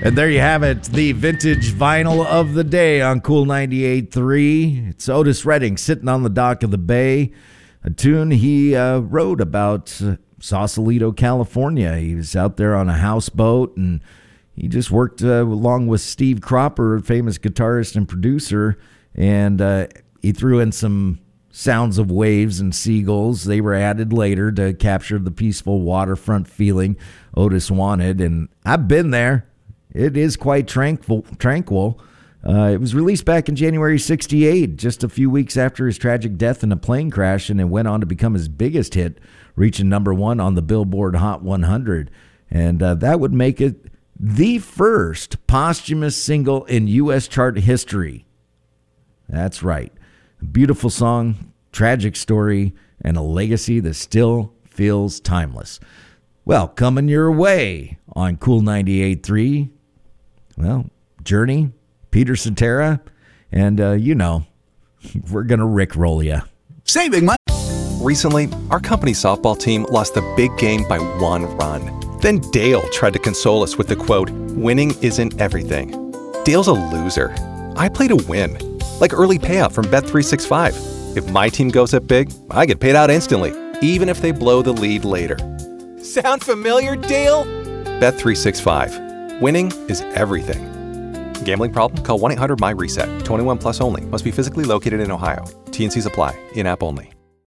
And there you have it, the vintage vinyl of the day on Cool 98.3. It's Otis Redding sitting on the dock of the bay, a tune he wrote about Sausalito, California. He was out there on a houseboat, and he just worked along with Steve Cropper, a famous guitarist and producer, and he threw in some sounds of waves and seagulls. They were added later to capture the peaceful waterfront feeling Otis wanted, and I've been there. It is quite tranquil. It was released back in January 1968, just a few weeks after his tragic death in a plane crash, and it went on to become his biggest hit, reaching #1 on the Billboard Hot 100. And that would make it the first posthumous single in U.S. chart history. That's right. A beautiful song, tragic story, and a legacy that still feels timeless. Well, coming your way on Cool 98.3, well, Journey, Peter Cetera, and we're going to rickroll you. Saving money. Recently, our company softball team lost the big game by 1 run. Then Dale tried to console us with the quote, "Winning isn't everything." Dale's a loser. I play to win, like early payout from Bet365. If my team goes up big, I get paid out instantly, even if they blow the lead later. Sound familiar, Dale? Bet365. Winning is everything. Gambling problem? Call 1-800-MY-RESET. 21 plus only. Must be physically located in Ohio. T&Cs apply. In-app only.